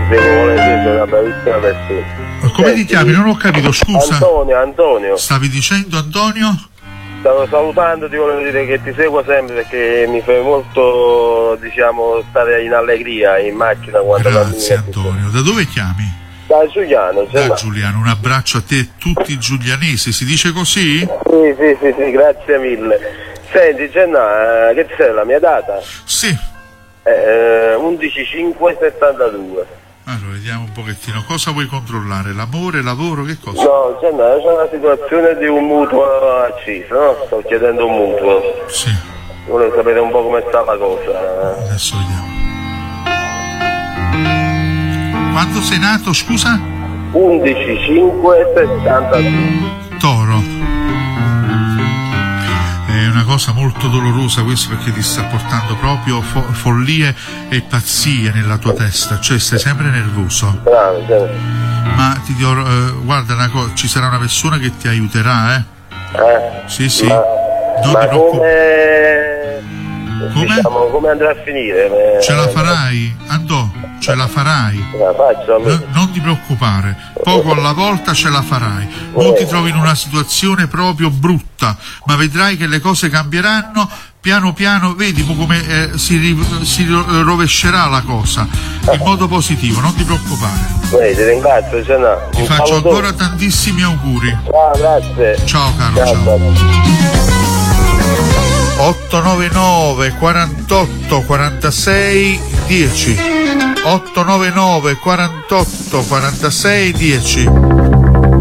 vuole dire, sei una bravissima persona. Come ti chiami? Non ho capito, scusa. Antonio. Stavi dicendo Antonio? Stavo salutando, ti volevo dire che ti seguo sempre perché mi fai molto, diciamo, stare in allegria in macchina quando Grazie Antonio. Da dove chiami? Da Giuliano. Da Giuliano, un abbraccio a te e tutti i giulianesi, si dice così? Sì, grazie mille. Senti, Genna, che c'è la mia data? Sì. 11/5/72. Allora, vediamo un pochettino. Cosa vuoi controllare? L'amore, lavoro, che cosa? No, Genna, c'è una situazione di un mutuo acceso, no? Sto chiedendo un mutuo. Sì. Volevo sapere un po' come sta la cosa. Adesso vediamo. Quando sei nato, scusa? 11/5/72. Toro. È una cosa molto dolorosa questo, perché ti sta portando proprio follie e pazzie nella tua testa, cioè stai sempre nervoso. Bravo, certo. Ma ti dirò, guarda una cosa, ci sarà una persona che ti aiuterà, Sì. Non ti preoccupare. Diciamo, come andrà a finire? Ce la farai, Andò, ce la farai. La faccio, non ti preoccupare, poco alla volta ce la farai. Non ti trovi in una situazione proprio brutta, ma vedrai che le cose cambieranno piano piano, vedi come si rovescerà la cosa in modo positivo, non ti preoccupare. Ti ringrazio, ti faccio ancora tantissimi auguri. Grazie. Ciao caro, ciao. 899 48 46 10 899 48 46 10